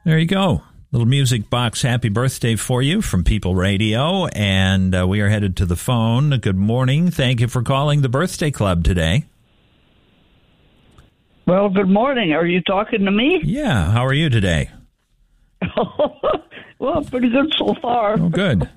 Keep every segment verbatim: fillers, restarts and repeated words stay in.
There you go. Little music box happy birthday for you from People Radio. And uh, we are headed to the phone. Good morning. Thank you for calling the Birthday Club today. Well, good morning. Are you talking to me? Yeah. How are you today? Well, pretty good so far. Oh, good.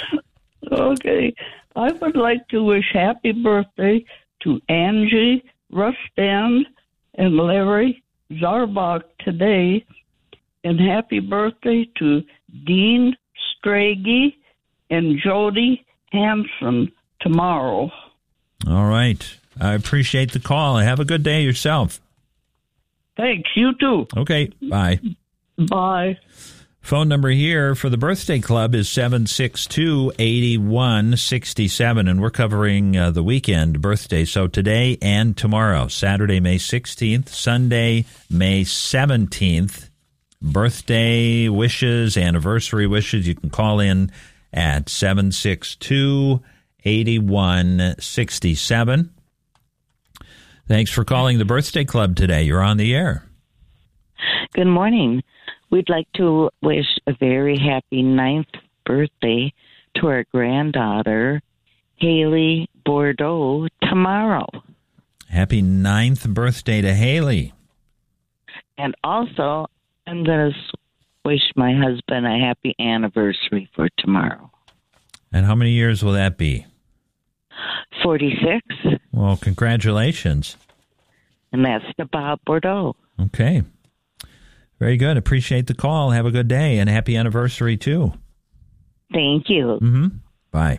Okay. I would like to wish happy birthday to Angie Rustan and Larry Zarbach today. And happy birthday to Dean Strage and Jody Hanson tomorrow. All right. I appreciate the call. Have a good day yourself. Thanks. You too. Okay. Bye. Bye. Phone number here for the Birthday Club is seven six two, eight one six seven, and we're covering uh, the weekend birthday. So today and tomorrow, Saturday, May sixteenth, Sunday, May seventeenth. Birthday wishes, anniversary wishes, you can call in at seven six two, eight one six seven. Thanks for calling the Birthday Club today. You're on the air. Good morning. We'd like to wish a very happy ninth birthday to our granddaughter, Haley Bordeaux, tomorrow. Happy ninth birthday to Haley. And also, I'm going to wish my husband a happy anniversary for tomorrow. And how many years will that be? forty-six. Well, congratulations. And that's to Bob Bordeaux. Okay. Very good. Appreciate the call. Have a good day and happy anniversary, too. Thank you. Mm-hmm. Bye.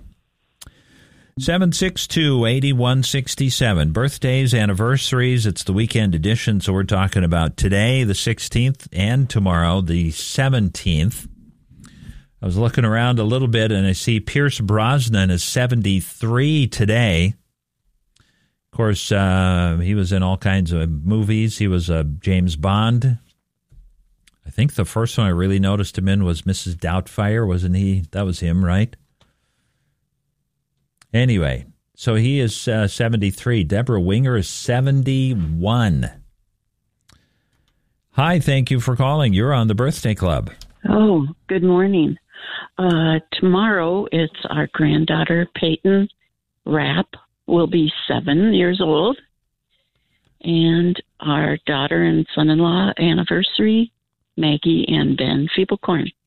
seven six two, eight one six seven. Birthdays, anniversaries. It's the weekend edition, so we're talking about today, the sixteenth, and tomorrow, the seventeenth. I was looking around a little bit, and I see Pierce Brosnan is seventy-three today. Of course, uh, he was in all kinds of movies. He was uh, James Bond. I think the first one I really noticed him in was Missus Doubtfire, wasn't he? That was him, right? Anyway, so he is uh, seventy-three. Deborah Winger is seventy-one. Hi, thank you for calling. You're on the Birthday Club. Oh, good morning. Uh, tomorrow, it's our granddaughter, Peyton Rapp, will be seven years old. And our daughter and son-in-law anniversary, Maggie and Ben Feeblecorn.